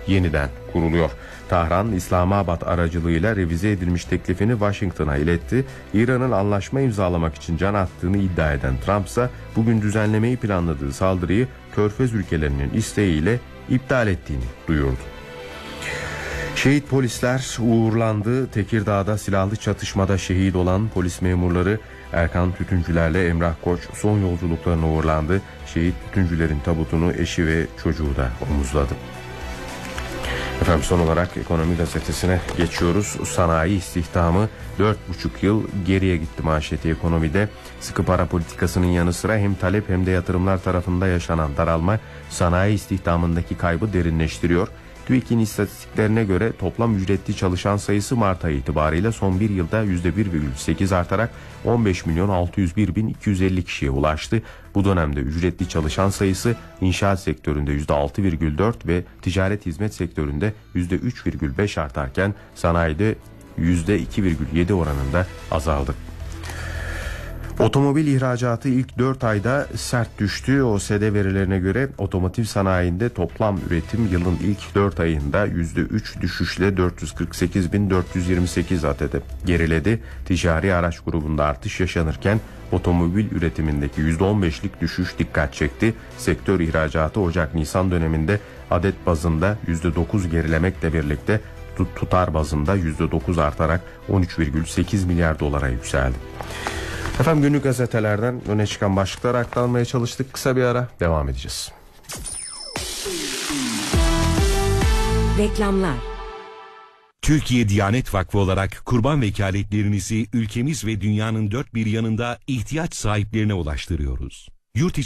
yeniden kuruluyor. Tahran, İslamabad aracılığıyla revize edilmiş teklifini Washington'a iletti. İran'ın anlaşma imzalamak için can attığını iddia eden Trump ise bugün düzenlemeyi planladığı saldırıyı Körfez ülkelerinin isteğiyle iptal ettiğini duyurdu. Şehit polisler uğurlandı. Tekirdağ'da silahlı çatışmada şehit olan polis memurları Erkan Tütüncüler'le Emrah Koç son yolculuklarına uğurlandı. Şehit tütüncülerin tabutunu eşi ve çocuğu da omuzladı. Efendim, son olarak Ekonomi Gazetesi'ne geçiyoruz. Sanayi istihdamı 4,5 yıl geriye gitti manşeti Ekonomi'de. Sıkı para politikasının yanı sıra hem talep hem de yatırımlar tarafında yaşanan daralma sanayi istihdamındaki kaybı derinleştiriyor. TÜİK'in istatistiklerine göre toplam ücretli çalışan sayısı Mart ayı itibariyle son bir yılda %1,8 artarak 15.601.250 kişiye ulaştı. Bu dönemde ücretli çalışan sayısı inşaat sektöründe %6,4 ve ticaret hizmet sektöründe %3,5 artarken sanayide %2,7 oranında azaldı. Otomobil ihracatı ilk 4 ayda sert düştü. OSD verilerine göre otomotiv sanayinde toplam üretim yılın ilk 4 ayında %3 düşüşle 448.428 adede geriledi. Ticari araç grubunda artış yaşanırken otomobil üretimindeki %15'lik düşüş dikkat çekti. Sektör ihracatı Ocak-Nisan döneminde adet bazında %9 gerilemekle birlikte tutar bazında %9 artarak 13,8 milyar dolara yükseldi. Efendim, günlük gazetelerden öne çıkan başlıkları aktarmaya çalıştık. Kısa bir ara, devam edeceğiz. Reklamlar. Türkiye Diyanet Vakfı olarak kurban vekaletlerinizi ülkemiz ve dünyanın dört bir yanında ihtiyaç sahiplerine ulaştırıyoruz. Yurt içi